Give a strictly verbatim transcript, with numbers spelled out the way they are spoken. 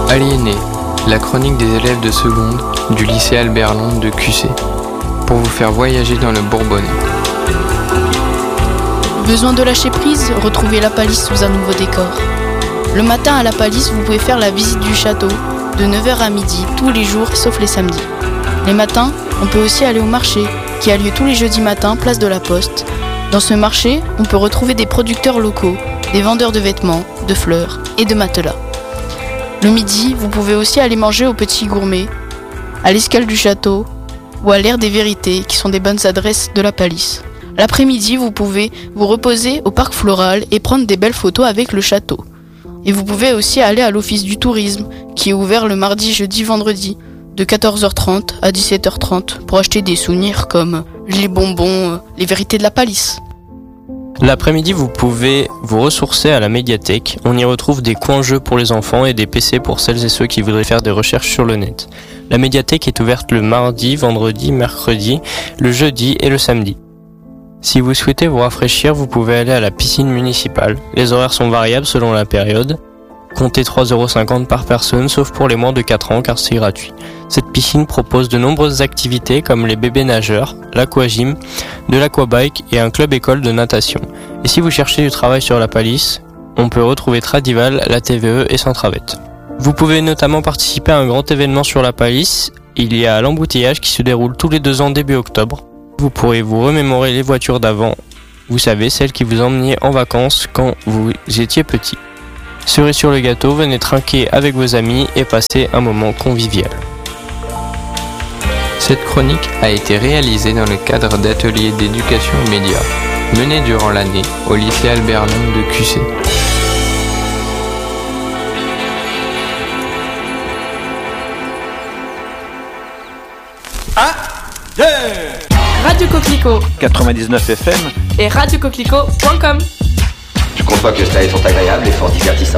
Aliénés, la chronique des élèves de seconde du lycée Albert Londres de Q C, pour vous faire voyager dans le Bourbonnais. Besoin de lâcher prise? Retrouvez la Palisse sous un nouveau décor. Le matin à la Palisse, vous pouvez faire la visite du château de neuf heures à midi, tous les jours sauf les samedis. Les matins, on peut aussi aller au marché, qui a lieu tous les jeudis matins, place de la Poste. Dans ce marché, on peut retrouver des producteurs locaux, des vendeurs de vêtements, de fleurs et de matelas. Le midi, vous pouvez aussi aller manger au Petit Gourmet, à l'escale du château ou à l'Air des Vérités, qui sont des bonnes adresses de la Palisse. L'après-midi, vous pouvez vous reposer au parc floral et prendre des belles photos avec le château. Et vous pouvez aussi aller à l'office du tourisme, qui est ouvert le mardi, jeudi, vendredi, de quatorze heures trente à dix-sept heures trente, pour acheter des souvenirs comme les bonbons, les vérités de la Palisse. L'après-midi, vous pouvez vous ressourcer à la médiathèque. On y retrouve des coins jeux pour les enfants et des P C pour celles et ceux qui voudraient faire des recherches sur le net. La médiathèque est ouverte le mardi, vendredi, mercredi, le jeudi et le samedi. Si vous souhaitez vous rafraîchir, vous pouvez aller à la piscine municipale. Les horaires sont variables selon la période. Comptez trois euros cinquante par personne, sauf pour les moins de quatre ans car c'est gratuit. Cette piscine propose de nombreuses activités comme les bébés nageurs, l'aquagym, de l'aquabike et un club école de natation. Et si vous cherchez du travail sur la Palisse, on peut retrouver Tradival, la T V E et Centravette. Vous pouvez notamment participer à un grand événement sur la Palisse. Il y a l'embouteillage qui se déroule tous les deux ans début octobre. Vous pourrez vous remémorer les voitures d'avant, vous savez, celles qui vous emmeniez en vacances quand vous étiez petit. Cerise sur le gâteau, venez trinquer avec vos amis et passer un moment convivial. Cette chronique a été réalisée dans le cadre d'ateliers d'éducation aux médias, menés durant l'année au lycée Albert Londres de Q C. Un, deux Radio Coquelicot quatre-vingt-dix-neuf F M et radio coquelicot point com. Je crois pas que cela sont agréables et fort divertissants.